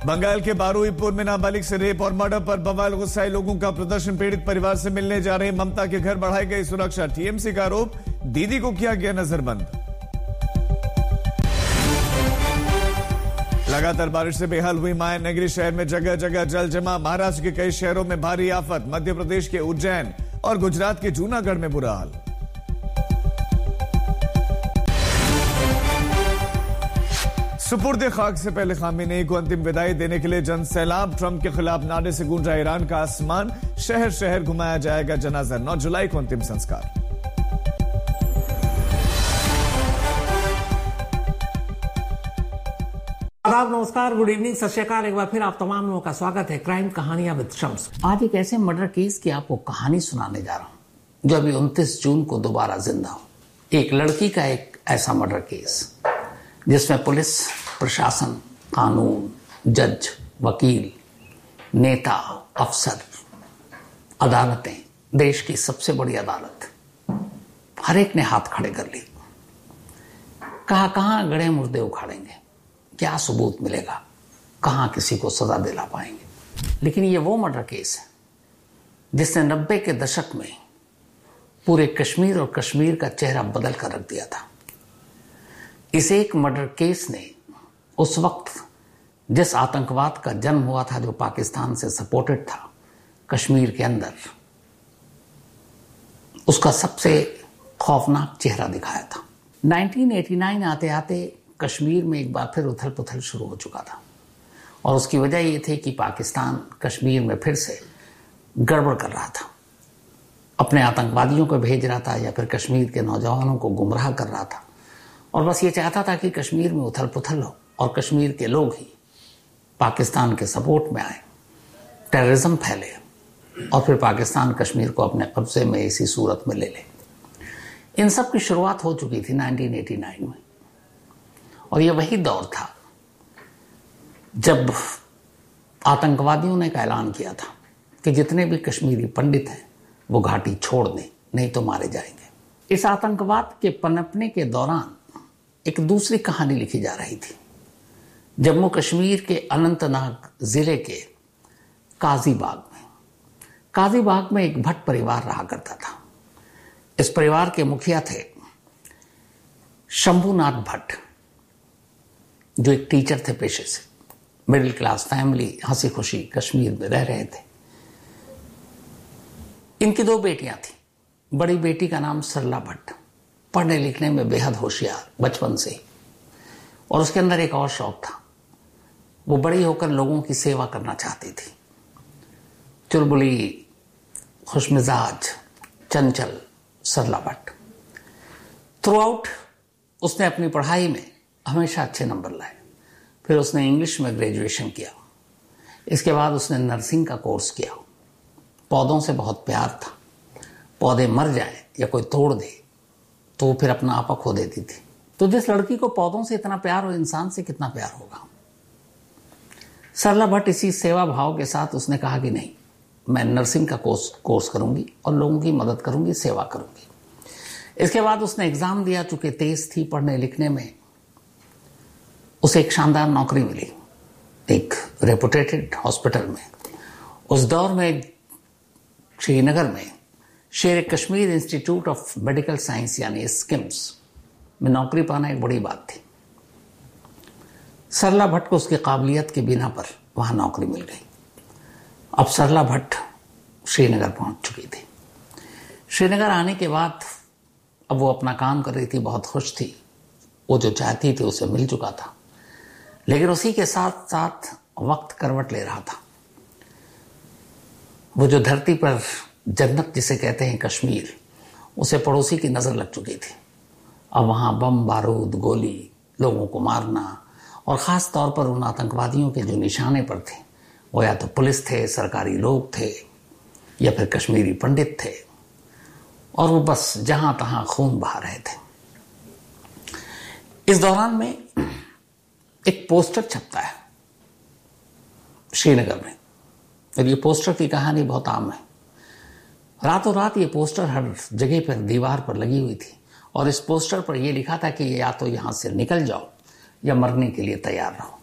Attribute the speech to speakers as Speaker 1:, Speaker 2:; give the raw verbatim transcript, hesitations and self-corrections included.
Speaker 1: बंगाल के बारुईपुर में नाबालिग से रेप और मर्डर पर बवाल, गुस्साए लोगों का प्रदर्शन। पीड़ित परिवार से मिलने जा रहे ममता के घर बढ़ाई गई सुरक्षा। टीएमसी का आरोप, दीदी को किया गया नजरबंद। लगातार बारिश से बेहाल हुई मायानगरी, शहर में जगह जगह जल जमा। महाराष्ट्र के कई शहरों में भारी आफत। मध्य प्रदेश के उज्जैन और गुजरात के जूनागढ़ में बुरा हाल। सुपुर्द खाक से पहले खामेनेई को अंतिम विदाई देने के लिए जन सैलाब। ट्रंप के खिलाफ नारे से गूंजा ईरान का आसमान। शहर शहर घुमाया जाएगा जनाजा। नौ जुलाई को अंतिम संस्कार।
Speaker 2: आदाब, नमस्कार, गुड इवनिंग, सत श्री अकाल। एक बार फिर आप तमाम लोगों का स्वागत है क्राइम कहानियां विद शम्स। आज एक ऐसे मर्डर केस की आपको कहानी सुनाने जा रहा हूं जो अभी उनतीस जून को दोबारा जिंदा हो। एक लड़की का एक ऐसा मर्डर केस जिसमें पुलिस प्रशासन, कानून, जज, वकील, नेता, अफसर, अदालतें, देश की सबसे बड़ी अदालत, हर एक ने हाथ खड़े कर लिए। कहां कहां गड़े मुर्दे उखाड़ेंगे, क्या सबूत मिलेगा, कहां किसी को सजा दिला पाएंगे। लेकिन ये वो मर्डर केस है जिसने नब्बे के दशक में पूरे कश्मीर और कश्मीर का चेहरा बदल कर रख दिया था। इस एक मर्डर केस ने उस वक्त जिस आतंकवाद का जन्म हुआ था, जो पाकिस्तान से सपोर्टेड था कश्मीर के अंदर, उसका सबसे खौफनाक चेहरा दिखाया था। उन्नीस सौ नवासी आते आते कश्मीर में एक बार फिर उथल पुथल शुरू हो चुका था और उसकी वजह यह थी कि पाकिस्तान कश्मीर में फिर से गड़बड़ कर रहा था, अपने आतंकवादियों को भेज रहा था या फिर कश्मीर के नौजवानों को गुमराह कर रहा था और बस ये चाहता था कि कश्मीर में उथल पुथल हो और कश्मीर के लोग ही पाकिस्तान के सपोर्ट में आए, टेररिज्म फैले और फिर पाकिस्तान कश्मीर को अपने कब्जे में इसी सूरत में ले ले। इन सब की शुरुआत हो चुकी थी उन्नीस सौ नवासी में और यह वही दौर था जब आतंकवादियों ने एक ऐलान किया था कि जितने भी कश्मीरी पंडित हैं वो घाटी छोड़ दें, नहीं तो मारे जाएंगे। इस आतंकवाद के पनपने के दौरान एक दूसरी कहानी लिखी जा रही थी। जम्मू कश्मीर के अनंतनाग जिले के काजीबाग में काजीबाग में एक भट्ट परिवार रहा करता था। इस परिवार के मुखिया थे शंभुनाथ भट्ट, जो एक टीचर थे पेशे से। मिडिल क्लास फैमिली, हंसी खुशी कश्मीर में रह रहे थे। इनकी दो बेटियां थी। बड़ी बेटी का नाम सरला भट्ट, पढ़ने लिखने में बेहद होशियार बचपन से ही, और उसके अंदर एक और शौक था, वो बड़ी होकर लोगों की सेवा करना चाहती थी। चुलबुली, खुशमिजाज, चंचल सरला भट्ट। थ्रू आउट उसने अपनी पढ़ाई में हमेशा अच्छे नंबर लाए। फिर उसने इंग्लिश में ग्रेजुएशन किया। इसके बाद उसने नर्सिंग का कोर्स किया। पौधों से बहुत प्यार था। पौधे मर जाए या कोई तोड़ दे तो वो फिर अपना आपा खो देती थी। तो जिस लड़की को पौधों से इतना प्यार हो, इंसान से कितना प्यार होगा। सरला भट्ट इसी सेवा भाव के साथ उसने कहा कि नहीं, मैं नर्सिंग का कोर्स कोर्स करूंगी और लोगों की मदद करूंगी, सेवा करूंगी। इसके बाद उसने एग्जाम दिया। चूंकि तेज थी पढ़ने लिखने में, उसे एक शानदार नौकरी मिली एक रेपुटेटेड हॉस्पिटल में। उस दौर में श्रीनगर में शेर Kashmir institute of medical science यानी स्किम्स में नौकरी पाना एक बड़ी बात थी। सरला भट्ट को उसकी काबिलियत की बिना पर वहां नौकरी मिल गई। अब सरला भट्ट श्रीनगर पहुंच चुकी थी। श्रीनगर आने के बाद अब वो अपना काम कर रही थी, बहुत खुश थी। वो जो चाहती थी उसे मिल चुका था। लेकिन उसी के साथ साथ वक्त करवट ले रहा था। वो जो धरती पर जन्नत जिसे कहते हैं कश्मीर, उसे पड़ोसी की नजर लग चुकी थी। अब वहां बम, बारूद, गोली, लोगों को मारना और खास तौर पर उन आतंकवादियों के जो निशाने पर थे वो या तो पुलिस थे, सरकारी लोग थे या फिर कश्मीरी पंडित थे, और वो बस जहां तहां खून बहा रहे थे। इस दौरान में एक पोस्टर छपता है श्रीनगर में, और ये पोस्टर की कहानी बहुत आम है। रातों रात ये पोस्टर हर जगह पर दीवार पर लगी हुई थी और इस पोस्टर पर यह लिखा था कि या तो यहां से निकल जाओ या मरने के लिए तैयार रहो।